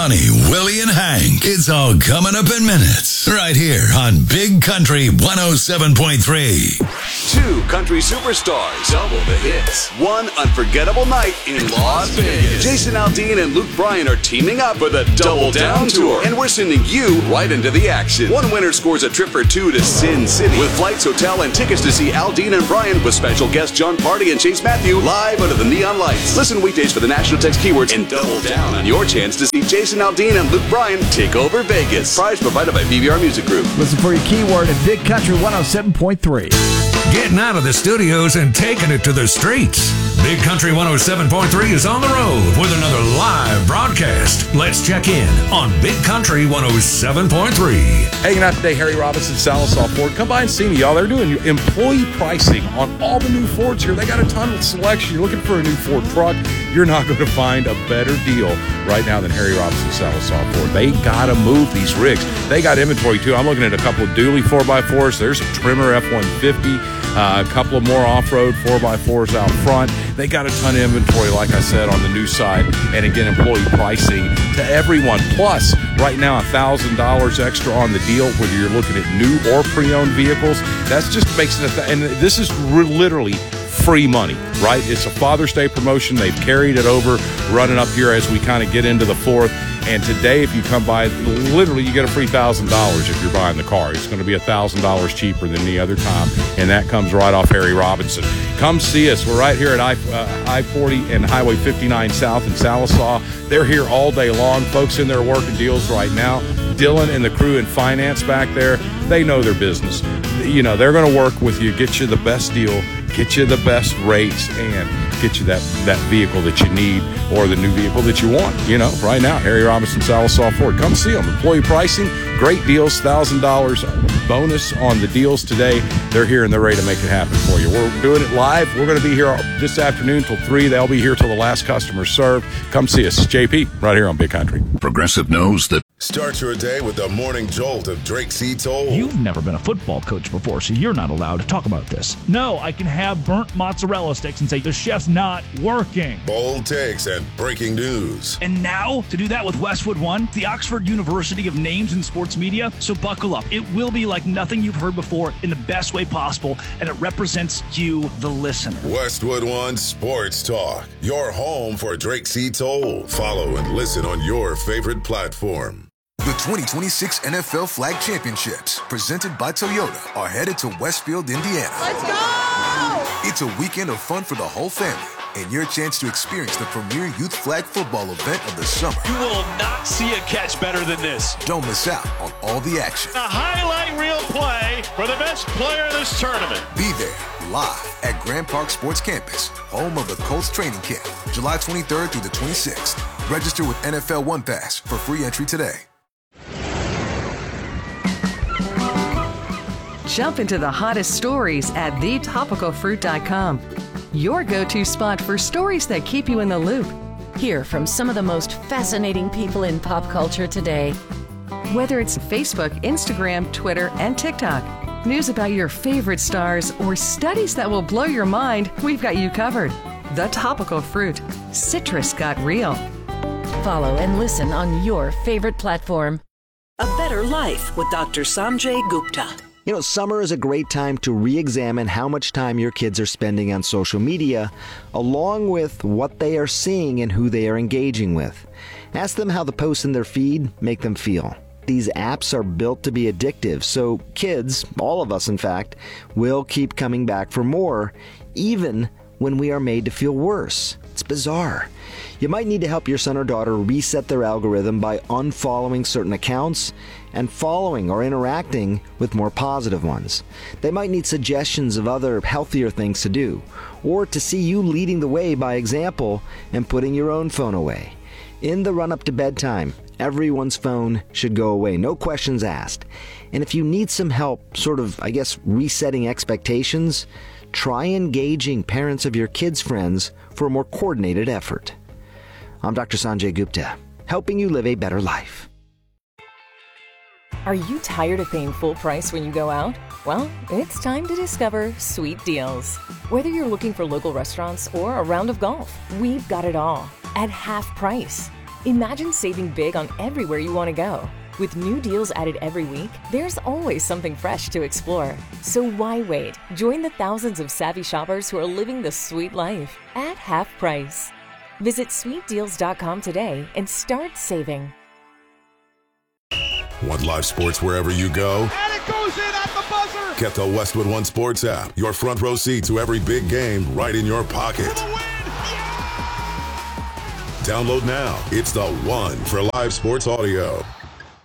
Honey, Willie, and Hank. It's all coming up in minutes. Right here on Big Country 107.3. Two country superstars. Double the hits. One unforgettable night in Las Vegas. Jason Aldean and Luke Bryan are teaming up for the Double Down Tour. And we're sending you right into the action. One winner scores a trip for two to Sin City. With flights, hotel, and tickets to see Aldean and Bryan with special guests John Party and Chase Matthew live under the neon lights. Listen weekdays for the national text keywords and double down on your chance to see Jason Aldean and Luke Bryan take over Vegas. Prize provided by PBR Music Group. Listen for your keyword at Big Country 107.3. Getting out of the studios and taking it to the streets. Big Country 107.3 is on the road with another live broadcast. Let's check in on Big Country 107.3. Hanging out today, Harry Robinson, Sallisaw Ford. Come by and see me, y'all. They're doing employee pricing on all the new Fords here. They got a ton of selection. You're looking for a new Ford truck, you're not going to find a better deal right now than Harry Robinson, Sallisaw Ford. They got to move these rigs. They got inventory, too. I'm looking at a couple of dually 4x4s. There's a Trimmer F-150. A couple of more off-road 4x4s out front. They got a ton of inventory, like I said, on the new side. And again, employee pricing to everyone. Plus, right now, $1,000 extra on the deal, whether you're looking at new or pre-owned vehicles. That's just makes it, and this is literally free money, right? It's a Father's Day promotion. They've carried it over, running up here as we kind of get into the fourth. And today, if you come by, literally you get a free $1,000 if you're buying the car. It's going to be $1,000 cheaper than any other time, and that comes right off Harry Robinson. Come see us. We're right here at I-40 and Highway 59 South in Sallisaw. They're here all day long. Folks in there working deals right now. Dylan and the crew in finance back there, they know their business. You know, they're going to work with you, get you the best deal, get you the best rates, and get you that vehicle that you need or the new vehicle that you want. You know, right now, Harry Robinson, Sallisaw Ford. Come see them. Employee pricing, great deals, $1,000 bonus on the deals today. They're here and they're ready to make it happen for you. We're doing it live. We're going to be here this afternoon till 3. They'll be here till the last customer served. Come see us. JP, right here on Big Country. Progressive knows that. Start your day with the morning jolt of Drake C. Toll. You've never been a football coach before, so you're not allowed to talk about this. No, I can have burnt mozzarella sticks and say the chef's not working. Bold takes and breaking news. And now, to do that with Westwood One, the Oxford University of Names in Sports Media. So buckle up. It will be like nothing you've heard before in the best way possible, and it represents you, the listener. Westwood One Sports Talk, your home for Drake C. Toll. Follow and listen on your favorite platform. The 2026 NFL Flag Championships, presented by Toyota, are headed to Westfield, Indiana. Let's go! It's a weekend of fun for the whole family, and your chance to experience the premier youth flag football event of the summer. You will not see a catch better than this. Don't miss out on all the action. A highlight reel play for the best player in this tournament. Be there, live at Grand Park Sports Campus, home of the Colts training camp, July 23rd through the 26th. Register with NFL One Pass for free entry today. Jump into the hottest stories at thetopicalfruit.com. Your go-to spot for stories that keep you in the loop. Hear from some of the most fascinating people in pop culture today. Whether it's Facebook, Instagram, Twitter, and TikTok, news about your favorite stars, or studies that will blow your mind, we've got you covered. The Topical Fruit. Citrus got real. Follow and listen on your favorite platform. A Better Life with Dr. Sanjay Gupta. You know, summer is a great time to re-examine how much time your kids are spending on social media, along with what they are seeing and who they are engaging with. Ask them how the posts in their feed make them feel. These apps are built to be addictive, so kids, all of us in fact, will keep coming back for more, even when we are made to feel worse. It's bizarre. You might need to help your son or daughter reset their algorithm by unfollowing certain accounts and following or interacting with more positive ones. They might need suggestions of other healthier things to do, or to see you leading the way by example and putting your own phone away. In the run-up to bedtime, everyone's phone should go away, no questions asked. And if you need some help resetting expectations, try engaging parents of your kids' friends for a more coordinated effort. I'm Dr. Sanjay Gupta, helping you live a better life. Are you tired of paying full price when you go out? Well, it's time to discover Sweet Deals. Whether you're looking for local restaurants or a round of golf, we've got it all at half price. Imagine saving big on everywhere you want to go. With new deals added every week, there's always something fresh to explore. So why wait? Join the thousands of savvy shoppers who are living the sweet life at half price. Visit sweetdeals.com today and start saving. Want live sports wherever you go? And it goes in at the buzzer! Get the Westwood One Sports app. Your front row seat to every big game right in your pocket. For the win! Yeah! Download now. It's the one for live sports audio.